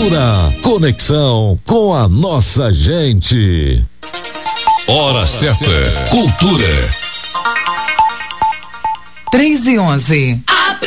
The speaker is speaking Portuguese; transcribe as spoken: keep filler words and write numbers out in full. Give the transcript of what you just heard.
Cultura, conexão com a nossa gente. Hora certa, cultura. três e onze.